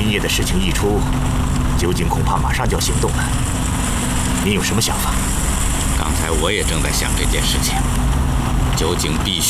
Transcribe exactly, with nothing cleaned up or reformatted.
今夜的事情一出，酒井恐怕马上就要行动了。您有什么想法？ 刚才我也正在想这件事情。酒井必须